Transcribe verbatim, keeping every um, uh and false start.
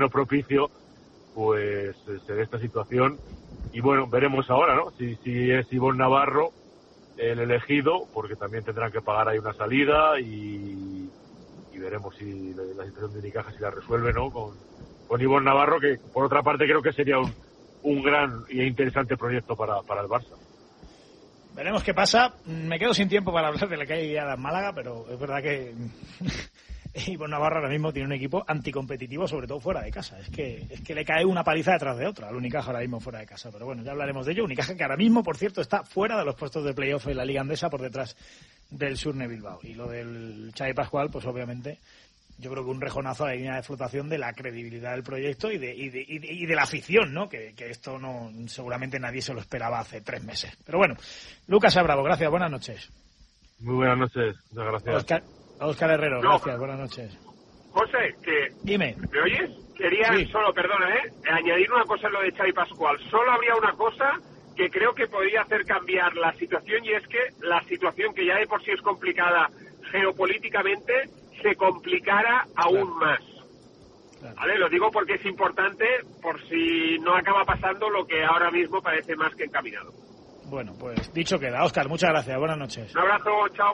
propicio pues se dé esta situación. Y bueno, veremos ahora, ¿no? Si, si es Ivonne Navarro el elegido, porque también tendrán que pagar ahí una salida y, y veremos si la, la situación de Unicaja si la resuelve, ¿no? Con, con Ivonne Navarro, que por otra parte creo que sería un, un gran y interesante proyecto para, para el Barça. Veremos qué pasa. Me quedo sin tiempo para hablar de la que hay guiada en Málaga, pero es verdad que Ivonne Navarro ahora mismo tiene un equipo anticompetitivo, sobre todo fuera de casa. Es que es que le cae una paliza detrás de otra al Unicaja ahora mismo fuera de casa. Pero bueno, ya hablaremos de ello. Unicaja que ahora mismo, por cierto, está fuera de los puestos de playoff en la Liga Andesa por detrás del Surne Bilbao. Y lo del Xavi Pascual, pues obviamente yo creo que un rejonazo a la línea de flotación de la credibilidad del proyecto y de, y de, y de, y de la afición, ¿no? Que, que esto no seguramente nadie se lo esperaba hace tres meses. Pero bueno, Lucas Abravo, gracias, buenas noches. Muy buenas noches, muchas gracias. Oscar, Oscar Herrero, no. gracias, buenas noches. José, que... Dime. ¿Me oyes? Quería sí. solo, perdona, ¿eh? añadir una cosa en lo de Xavi Pascual. Solo habría una cosa que creo que podría hacer cambiar la situación, y es que la situación, que ya de por sí es complicada geopolíticamente, se complicara aún claro. más. Claro. ¿Vale? Lo digo porque es importante, por si no acaba pasando lo que ahora mismo parece más que encaminado. Bueno, pues dicho queda. Óscar, muchas gracias. Buenas noches. Un abrazo, chao.